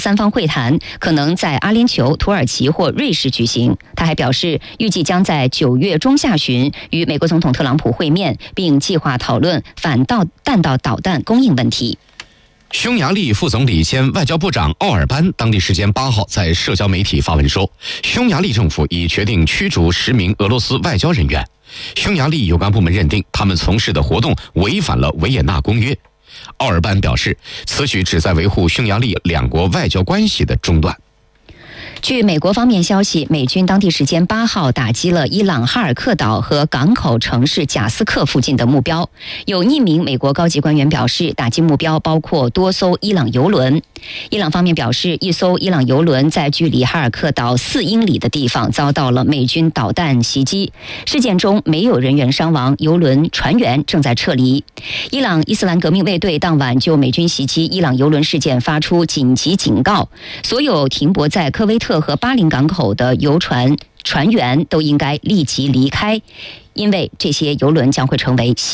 3方会谈可能在阿联酋、土耳其或瑞士举行。他还表示，预计将在9月中下旬与美国总统特朗普会面，并计划讨论反弹道导弹供应问题。 匈牙利副总理兼外交部长奥尔班当地时间8号在社交媒体发文说，匈牙利政府已决定驱逐10名俄罗斯外交人员。匈牙利有关部门认定他们从事的活动违反了维也纳公约。奥尔班表示，此举旨在维护匈牙利两国外交关系的中断。 据美国方面消息，美军当地时间8号打击了伊朗哈尔克岛和港口城市贾斯克附近的目标。有匿名美国高级官员表示，打击目标包括多艘伊朗油轮。伊朗方面表示，一艘伊朗油轮在距离哈尔克岛4英里的地方遭到了美军导弹袭击。事件中没有人员伤亡，油轮船员正在撤离。伊朗伊斯兰革命卫队当晚就美军袭击伊朗油轮事件发出紧急警告，所有停泊在科威特和巴林港口的油船船员都应该立即离开，因为这些油轮将会成为